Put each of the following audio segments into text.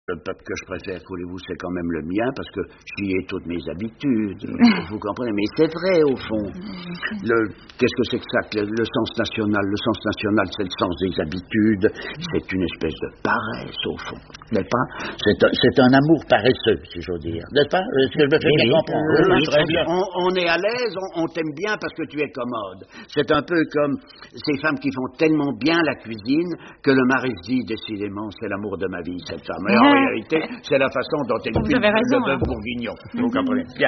Le peuple que je préfère, voulez-vous, c'est quand même le mien, parce que j'y ai toutes mes habitudes. Vous comprenez? Mais c'est vrai, au fond. Qu'est-ce que c'est que ça, le sens national? Le sens national, c'est le sens des habitudes. C'est une espèce de paresse, au fond. N'est-ce pas? C'est un amour paresseux, si j'ose dire. N'est-ce pas? Est-ce que je me fais bien comprendre? Très bien. On est à l'aise, on t'aime bien parce que tu es commode. C'est un peu comme ces femmes qui font tellement bien la cuisine que le mari se dit, décidément, c'est l'amour de ma vie, cette femme. Et en réalité, c'est la façon dont elle cuit le bœuf bourguignon. Vous comprenez bien.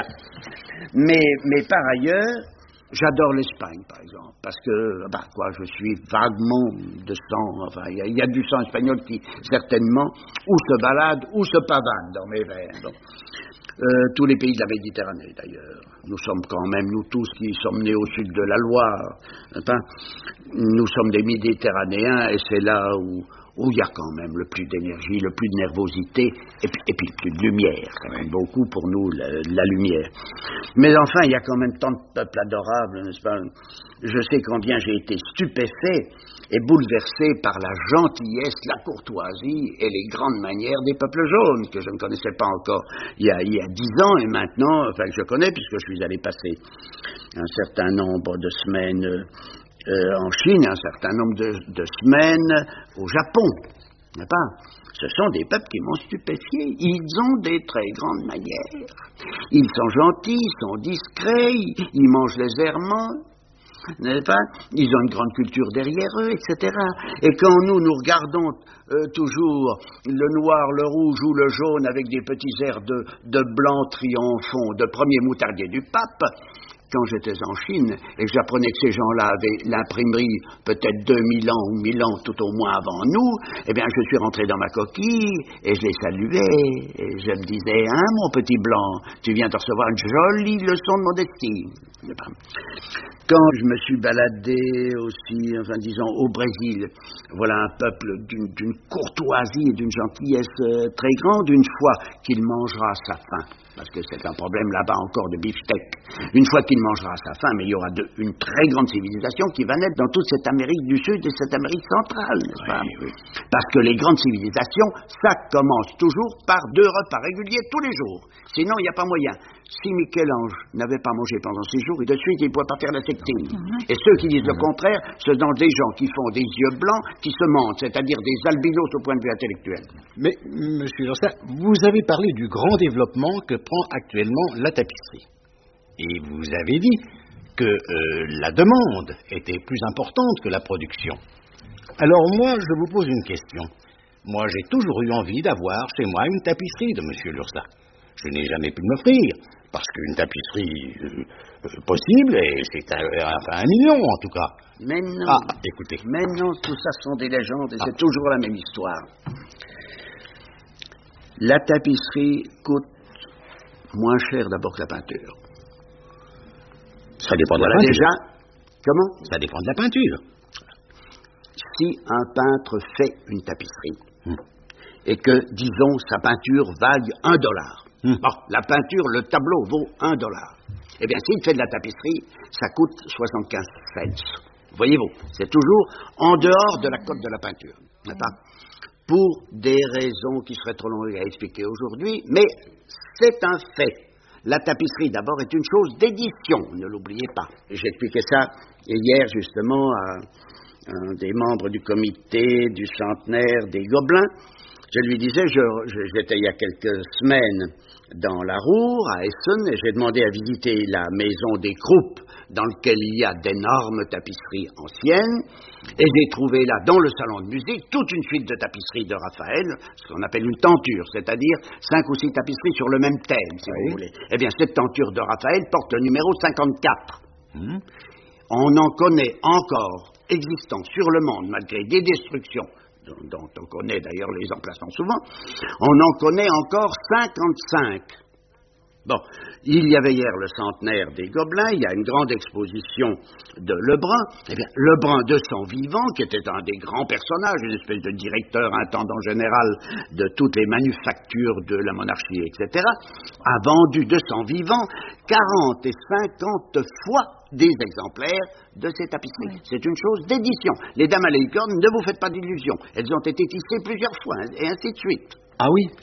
Mais par ailleurs, j'adore l'Espagne, par exemple, parce que, je suis vaguement de sang, enfin, il y a du sang espagnol qui, certainement, ou se balade, ou se pavane dans mes veines. Bon. Tous les pays de la Méditerranée, d'ailleurs. Nous sommes quand même, nous tous qui sommes nés au sud de la Loire, enfin, nous sommes des Méditerranéens, et c'est là où il y a quand même le plus d'énergie, le plus de nervosité, et puis le plus de lumière, quand même, beaucoup pour nous, la lumière. Mais enfin, il y a quand même tant de peuples adorables, n'est-ce pas? Je sais combien j'ai été stupéfait et bouleversé par la gentillesse, la courtoisie et les grandes manières des peuples jaunes, que je ne connaissais pas encore il y a 10 ans, et maintenant, enfin, je connais, puisque je suis allé passer un certain nombre de semaines en Chine, un certain nombre de semaines au Japon, n'est-ce pas? Ce sont des peuples qui m'ont stupéfié. Ils ont des très grandes manières. Ils sont gentils, ils sont discrets, ils mangent légèrement, n'est-ce pas? Ils ont une grande culture derrière eux, etc. Et quand nous regardons toujours le noir, le rouge ou le jaune avec des petits airs de blanc triomphant, de premier moutardier du pape, quand j'étais en Chine et que j'apprenais que ces gens-là avaient l'imprimerie peut-être 2000 ans ou 1000 ans tout au moins avant nous, eh bien je suis rentré dans ma coquille et je les saluais et je me disais, hein mon petit blanc, tu viens de recevoir une jolie leçon de modestie. Quand je me suis baladé aussi, enfin disons au Brésil, voilà un peuple d'une courtoisie et d'une gentillesse très grande, une fois qu'il mangera sa faim. Parce que c'est un problème là-bas encore de beefsteak. Une fois qu'il mangera à sa faim, mais il y aura une très grande civilisation qui va naître dans toute cette Amérique du Sud et cette Amérique centrale, n'est-ce pas? Oui. Parce que les grandes civilisations, ça commence toujours par 2 repas réguliers tous les jours. Sinon, il n'y a pas moyen. Si Michel-Ange n'avait pas mangé pendant 6 jours, et de suite, il ne pourrait pas faire la sectine. Et ceux qui disent le contraire, ce sont des gens qui font des yeux blancs, qui se mentent, c'est-à-dire des albinos au point de vue intellectuel. Mais, monsieur Lorsa, vous avez parlé du grand développement que prend actuellement la tapisserie. Et vous avez dit que la demande était plus importante que la production. Alors moi, je vous pose une question. Moi, j'ai toujours eu envie d'avoir chez moi une tapisserie de monsieur Lursa. Je n'ai jamais pu m'offrir, parce qu'une tapisserie possible, et c'est enfin 1 million en tout cas. Mais non. Ah, écoutez. Mais non, tout ça sont des légendes, et c'est toujours la même histoire. La tapisserie coûte moins cher d'abord que la peinture. Ça dépend de la peinture. Déjà, comment? Ça dépend de la peinture. Si un peintre fait une tapisserie, et que, disons, sa peinture vaille $1, bon, la peinture, le tableau vaut $1. Eh bien, s'il fait de la tapisserie, ça coûte 75 cents. Voyez-vous, c'est toujours en dehors de la cote de la peinture, n'est-ce pas? Pour des raisons qui seraient trop longues à expliquer aujourd'hui, mais c'est un fait. La tapisserie, d'abord, est une chose d'édition, ne l'oubliez pas. J'expliquais ça hier, justement, à un des membres du comité du centenaire des Gobelins. Je lui disais, j'étais il y a quelques semaines dans la Roure, à Essen, et j'ai demandé à visiter la maison des Croupes, dans laquelle il y a d'énormes tapisseries anciennes, et j'ai trouvé là, dans le salon de musique, toute une suite de tapisseries de Raphaël, ce qu'on appelle une tenture, c'est-à-dire 5 ou 6 tapisseries sur le même thème, si vous voulez. Eh bien, cette tenture de Raphaël porte le numéro 54. On en connaît encore existant sur le monde, malgré des destructions, dont on connaît d'ailleurs les emplacements souvent, on en connaît encore 55. Bon, il y avait hier le centenaire des Gobelins, il y a une grande exposition de Lebrun. Eh bien, Lebrun de son vivant, qui était un des grands personnages, une espèce de directeur intendant général de toutes les manufactures de la monarchie, etc., a vendu de son vivant 40 et 50 fois des exemplaires de ces tapisseries. Oui. C'est une chose d'édition. Les dames à la licorne, ne vous faites pas d'illusions. Elles ont été tissées plusieurs fois, et ainsi de suite. Ah oui?